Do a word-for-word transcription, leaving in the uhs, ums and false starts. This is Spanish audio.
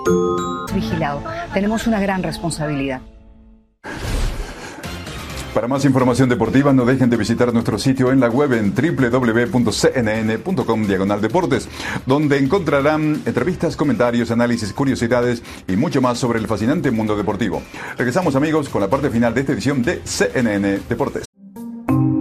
Vigilado. Tenemos una gran responsabilidad. Para más información deportiva, no dejen de visitar nuestro sitio en la web en doble u doble u doble u punto c n n punto com diagonal deportes, donde encontrarán entrevistas, comentarios, análisis, curiosidades y mucho más sobre el fascinante mundo deportivo. Regresamos, amigos, con la parte final de esta edición de C N N Deportes.